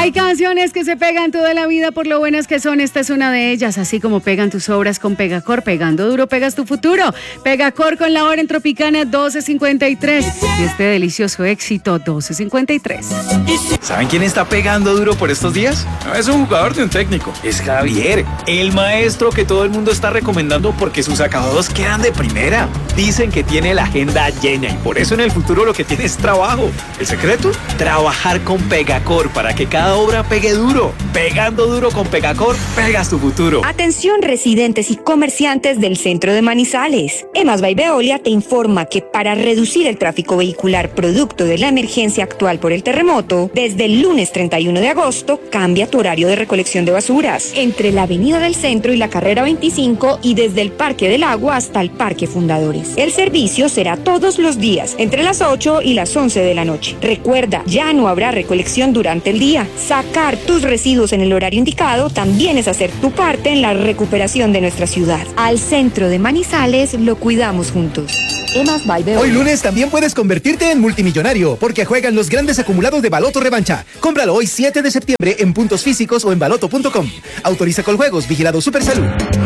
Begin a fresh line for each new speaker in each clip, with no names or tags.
Hay canciones que se pegan toda la vida por lo buenas que son. Esta es una de ellas. Así como pegan tus obras con Pegacor, pegando duro pegas tu futuro. Pegacor con la hora en Tropicana 12:53 y este delicioso éxito 12:53.
¿Saben quién está pegando duro por estos días? No es un jugador de un técnico, es Javier, el maestro que todo el mundo está recomendando porque sus acabados quedan de primera. Dicen que tiene la agenda llena y por eso en el futuro lo que tiene es trabajo. ¿El secreto? Trabajar con Pegacor para que cada obra pegue duro. Pegando duro con Pegacor, pegas tu futuro.
Atención residentes y comerciantes del centro de Manizales. EMAS by Veolia te informa que para reducir el tráfico vehicular producto de la emergencia actual por el terremoto, desde el lunes 31 de agosto cambia tu horario de recolección de basuras entre la Avenida del Centro y la Carrera 25 y desde el Parque del Agua hasta el Parque Fundadores. El servicio será todos los días entre las 8 y las 11 de la noche. Recuerda, ya no habrá recolección durante el día. Sacar tus residuos en el horario indicado también es hacer tu parte en la recuperación de nuestra ciudad. Al centro de Manizales lo cuidamos juntos. EMAS by Veolia.
Hoy lunes también puedes convertirte en multimillonario porque juegan los grandes acumulados de Baloto Revancha. Cómpralo hoy 7 de septiembre en puntos físicos o en baloto.com. Autoriza Coljuegos, vigilado Supersalud.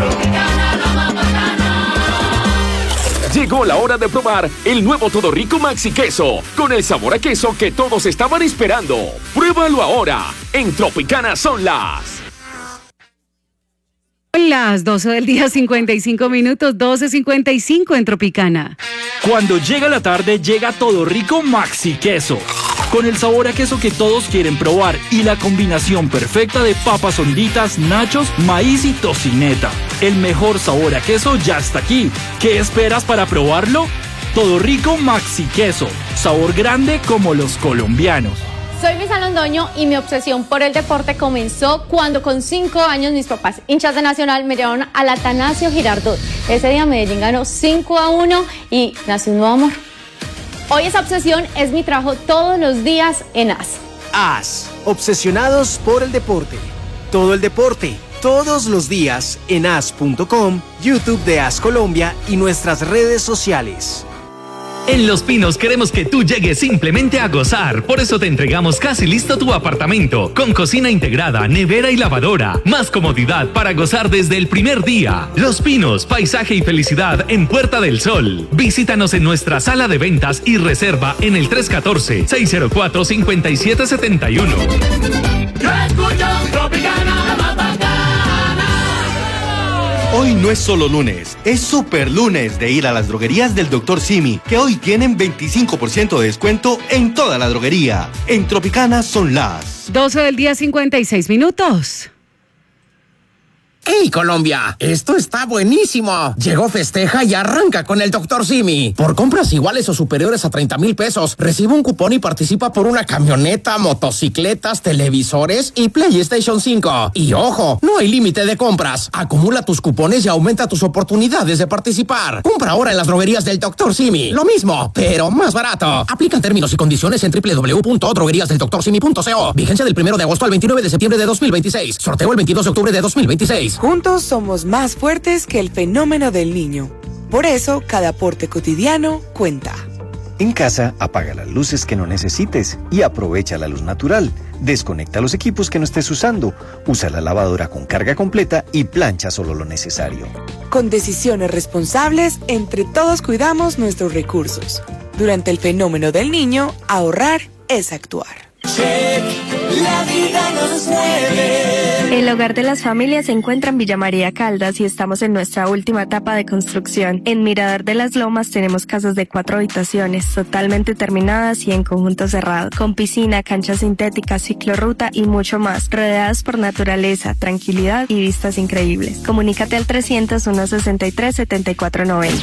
Llegó la hora de probar el nuevo Todo Rico Maxi Queso, con el sabor a queso que todos estaban esperando. Pruébalo ahora. En Tropicana son las
12 del día, 55 minutos, 12:55 en Tropicana.
Cuando llega la tarde, llega Todo Rico Maxi Queso, con el sabor a queso que todos quieren probar y la combinación perfecta de papas honditas, nachos, maíz y tocineta. El mejor sabor a queso ya está aquí. ¿Qué esperas para probarlo? Todo Rico Maxi Queso, sabor grande como los colombianos.
Soy Luisa Londoño y mi obsesión por el deporte comenzó cuando con 5 años mis papás, hinchas de Nacional, me llevaron al Atanasio Girardot. Ese día Medellín ganó 5-1 y nació un nuevo amor. Hoy esa obsesión es mi trabajo todos los días en AS.
AS, obsesionados por el deporte. Todo el deporte, todos los días en AS.com, YouTube de AS Colombia y nuestras redes sociales.
En Los Pinos queremos que tú llegues simplemente a gozar. Por eso te entregamos casi listo tu apartamento, con cocina integrada, nevera y lavadora. Más comodidad para gozar desde el primer día. Los Pinos, paisaje y felicidad en Puerta del Sol. Visítanos en nuestra sala de ventas y reserva en el 314-604-5771.
Hoy no es solo lunes, es super lunes de ir a las droguerías del Dr. Simi, que hoy tienen 25% de descuento en toda la droguería. En Tropicana son las
12 del día, 56 minutos.
¡Hey, Colombia! ¡Esto está buenísimo! Llegó Festeja y arranca con el Dr. Simi. Por compras iguales o superiores a 30,000 pesos, recibe un cupón y participa por una camioneta, motocicletas, televisores y PlayStation 5. Y ojo, no hay límite de compras. Acumula tus cupones y aumenta tus oportunidades de participar. Compra ahora en las droguerías del Dr. Simi. Lo mismo, pero más barato. Aplican términos y condiciones en www.drogueríasdeldoctorsimi.co. Vigencia del 1 de agosto al 29 de septiembre de 2026. Sorteo el 22 de octubre de 2026.
Juntos somos más fuertes que el fenómeno del niño. Por eso, cada aporte cotidiano cuenta.
En casa, apaga las luces que no necesites y aprovecha la luz natural. Desconecta los equipos que no estés usando. Usa la lavadora con carga completa y plancha solo lo necesario.
Con decisiones responsables, entre todos cuidamos nuestros recursos. Durante el fenómeno del niño, ahorrar es actuar.
La vida nos mueve.
El hogar de las familias se encuentra en Villa María Caldas y estamos en nuestra última etapa de construcción. En Mirador de las Lomas tenemos casas de 4 habitaciones, totalmente terminadas y en conjunto cerrado, con piscina, cancha sintética, ciclorruta y mucho más, rodeadas por naturaleza, tranquilidad y vistas increíbles. Comunícate al 300-163-7490.